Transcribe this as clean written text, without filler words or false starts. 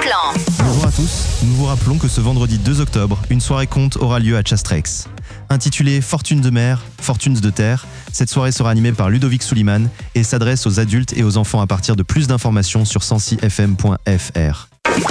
plan. Bonjour à tous, nous vous rappelons que ce vendredi 2 octobre, une soirée conte aura lieu à Chastrex. Intitulée Fortunes de mer, Fortunes de terre, cette soirée sera animée par Ludovic Souliman et s'adresse aux adultes et aux enfants à partir de plus d'informations sur 106fm.fr.